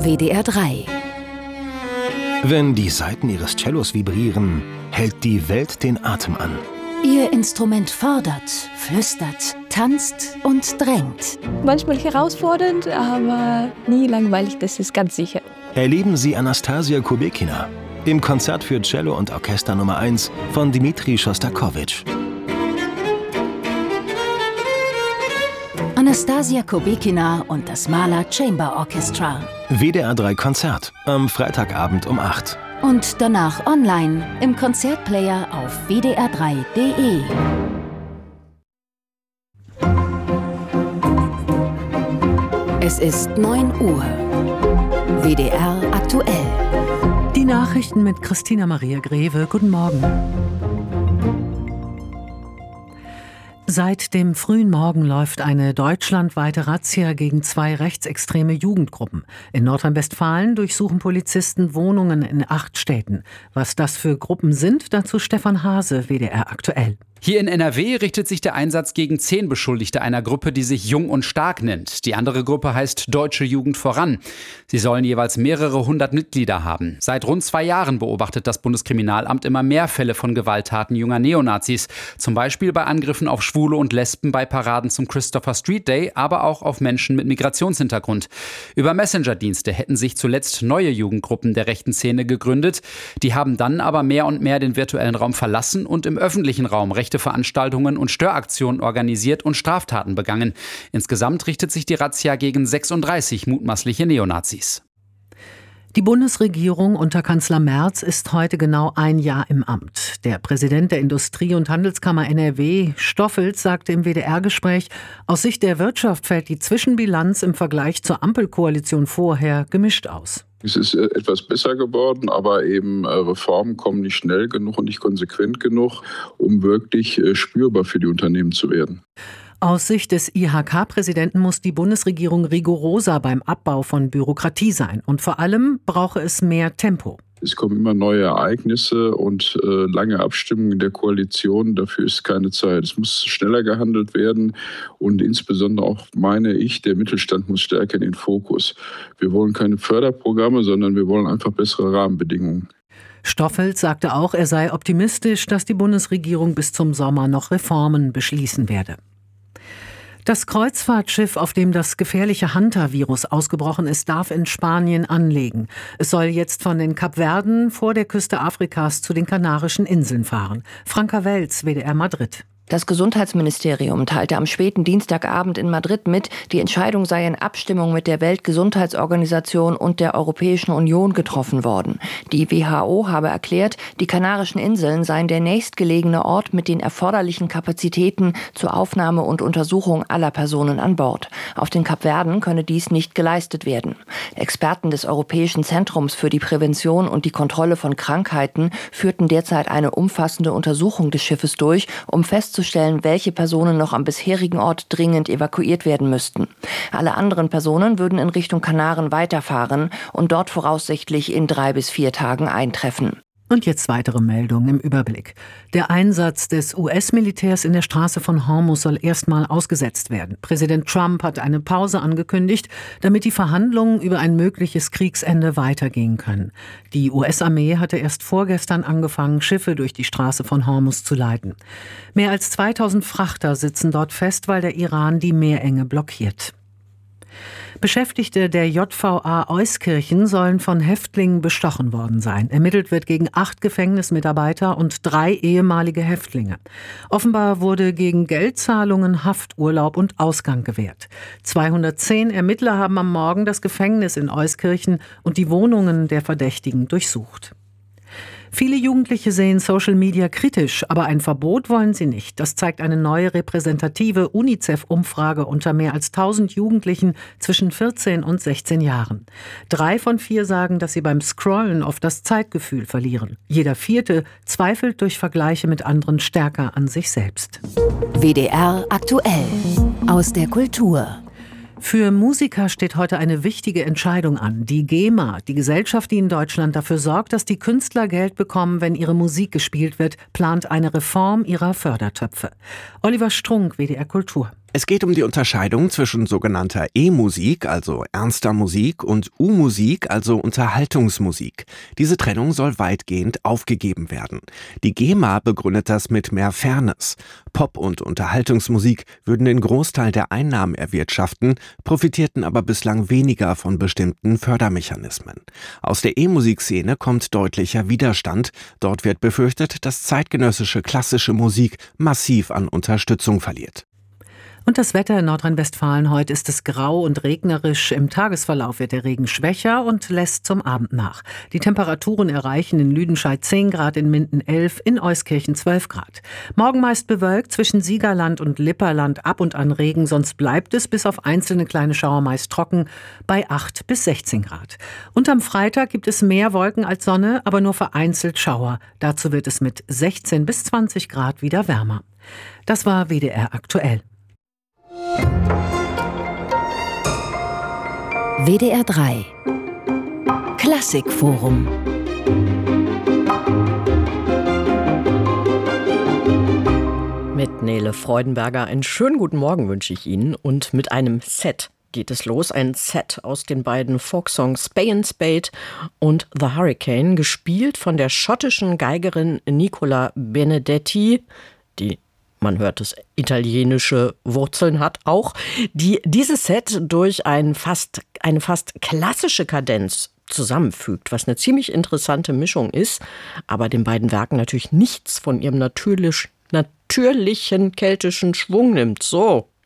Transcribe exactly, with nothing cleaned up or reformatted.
W D R drei. Wenn die Saiten Ihres Cellos vibrieren, hält die Welt den Atem an. Ihr Instrument fordert, flüstert, tanzt und drängt. Manchmal herausfordernd, aber nie langweilig, das ist ganz sicher. Erleben Sie Anastasia Kubekina im Konzert für Cello und Orchester Nummer eins von Dmitri Schostakowitsch. Anastasia Kubekina und das Mahler Chamber Orchestra. W D R drei Konzert am Freitagabend um acht. Und danach online im Konzertplayer auf w d r drei punkt d e. Es ist neun Uhr. W D R aktuell. Die Nachrichten mit Christina Maria Greve. Guten Morgen. Seit dem frühen Morgen läuft eine deutschlandweite Razzia gegen zwei rechtsextreme Jugendgruppen. In Nordrhein-Westfalen durchsuchen Polizisten Wohnungen in acht Städten. Was das für Gruppen sind, dazu Stefan Hase, W D R aktuell. Hier in N R W richtet sich der Einsatz gegen zehn Beschuldigte einer Gruppe, die sich Jung und Stark nennt. Die andere Gruppe heißt Deutsche Jugend voran. Sie sollen jeweils mehrere hundert Mitglieder haben. Seit rund zwei Jahren beobachtet das Bundeskriminalamt immer mehr Fälle von Gewalttaten junger Neonazis. Zum Beispiel bei Angriffen auf Schwule und Lesben bei Paraden zum Christopher Street Day, aber auch auf Menschen mit Migrationshintergrund. Über Messenger-Dienste hätten sich zuletzt neue Jugendgruppen der rechten Szene gegründet. Die haben dann aber mehr und mehr den virtuellen Raum verlassen und im öffentlichen Raum rechte Veranstaltungen und Störaktionen organisiert und Straftaten begangen. Insgesamt richtet sich die Razzia gegen sechsunddreißig mutmaßliche Neonazis. Die Bundesregierung unter Kanzler Merz ist heute genau ein Jahr im Amt. Der Präsident der Industrie- und Handelskammer N R W, Stoffels, sagte im W D R-Gespräch, aus Sicht der Wirtschaft fällt die Zwischenbilanz im Vergleich zur Ampelkoalition vorher gemischt aus. Es ist etwas besser geworden, aber eben Reformen kommen nicht schnell genug und nicht konsequent genug, um wirklich spürbar für die Unternehmen zu werden. Aus Sicht des I H K-Präsidenten muss die Bundesregierung rigoroser beim Abbau von Bürokratie sein. Und vor allem brauche es mehr Tempo. Es kommen immer neue Ereignisse und äh, lange Abstimmungen der Koalition. Dafür ist keine Zeit. Es muss schneller gehandelt werden und insbesondere auch, meine ich, der Mittelstand muss stärker in den Fokus. Wir wollen keine Förderprogramme, sondern wir wollen einfach bessere Rahmenbedingungen. Stoffels sagte auch, er sei optimistisch, dass die Bundesregierung bis zum Sommer noch Reformen beschließen werde. Das Kreuzfahrtschiff, auf dem das gefährliche Hanta-Virus ausgebrochen ist, darf in Spanien anlegen. Es soll jetzt von den Kapverden vor der Küste Afrikas zu den Kanarischen Inseln fahren. Franka Welz, W D R Madrid. Das Gesundheitsministerium teilte am späten Dienstagabend in Madrid mit, die Entscheidung sei in Abstimmung mit der Weltgesundheitsorganisation und der Europäischen Union getroffen worden. Die W H O habe erklärt, die Kanarischen Inseln seien der nächstgelegene Ort mit den erforderlichen Kapazitäten zur Aufnahme und Untersuchung aller Personen an Bord. Auf den Kapverden könne dies nicht geleistet werden. Experten des Europäischen Zentrums für die Prävention und die Kontrolle von Krankheiten führten derzeit eine umfassende Untersuchung des Schiffes durch, um festzustellen, welche Personen noch am bisherigen Ort dringend evakuiert werden müssten. Alle anderen Personen würden in Richtung Kanaren weiterfahren und dort voraussichtlich in drei bis vier Tagen eintreffen. Und jetzt weitere Meldungen im Überblick. Der Einsatz des U S-Militärs in der Straße von Hormuz soll erstmal ausgesetzt werden. Präsident Trump hat eine Pause angekündigt, damit die Verhandlungen über ein mögliches Kriegsende weitergehen können. Die U S-Armee hatte erst vorgestern angefangen, Schiffe durch die Straße von Hormuz zu leiten. Mehr als zweitausend Frachter sitzen dort fest, weil der Iran die Meerenge blockiert. Beschäftigte der J V A Euskirchen sollen von Häftlingen bestochen worden sein. Ermittelt wird gegen acht Gefängnismitarbeiter und drei ehemalige Häftlinge. Offenbar wurde gegen Geldzahlungen Hafturlaub und Ausgang gewährt. zweihundertzehn Ermittler haben am Morgen das Gefängnis in Euskirchen und die Wohnungen der Verdächtigen durchsucht. Viele Jugendliche sehen Social Media kritisch, aber ein Verbot wollen sie nicht. Das zeigt eine neue repräsentative UNICEF-Umfrage unter mehr als tausend Jugendlichen zwischen vierzehn und sechzehn Jahren. Drei von vier sagen, dass sie beim Scrollen oft das Zeitgefühl verlieren. Jeder Vierte zweifelt durch Vergleiche mit anderen stärker an sich selbst. W D R aktuell aus der Kultur. Für Musiker steht heute eine wichtige Entscheidung an. Die GEMA, die Gesellschaft, die in Deutschland dafür sorgt, dass die Künstler Geld bekommen, wenn ihre Musik gespielt wird, plant eine Reform ihrer Fördertöpfe. Oliver Strunk, W D R Kultur. Es geht um die Unterscheidung zwischen sogenannter E-Musik, also ernster Musik, und U-Musik, also Unterhaltungsmusik. Diese Trennung soll weitgehend aufgegeben werden. Die GEMA begründet das mit mehr Fairness. Pop- und Unterhaltungsmusik würden den Großteil der Einnahmen erwirtschaften, profitierten aber bislang weniger von bestimmten Fördermechanismen. Aus der E-Musikszene kommt deutlicher Widerstand. Dort wird befürchtet, dass zeitgenössische klassische Musik massiv an Unterstützung verliert. Und das Wetter in Nordrhein-Westfalen: heute ist es grau und regnerisch. Im Tagesverlauf wird der Regen schwächer und lässt zum Abend nach. Die Temperaturen erreichen in Lüdenscheid zehn Grad, in Minden elf, in Euskirchen zwölf Grad. Morgen meist bewölkt, zwischen Siegerland und Lipperland ab und an Regen, sonst bleibt es bis auf einzelne kleine Schauer meist trocken bei acht bis sechzehn Grad. Und am Freitag gibt es mehr Wolken als Sonne, aber nur vereinzelt Schauer. Dazu wird es mit sechzehn bis zwanzig Grad wieder wärmer. Das war W D R aktuell. W D R drei Klassikforum. Mit Nele Freudenberger einen schönen guten Morgen wünsche ich Ihnen. Und mit einem Set geht es los. Ein Set aus den beiden Folksongs Spay and Spade und The Hurricane, gespielt von der schottischen Geigerin Nicola Benedetti, die, man hört es, italienische Wurzeln hat auch, die dieses Set durch ein fast, eine fast klassische Kadenz zusammenfügt, was eine ziemlich interessante Mischung ist, aber den beiden Werken natürlich nichts von ihrem natürlich, natürlichen keltischen Schwung nimmt. So.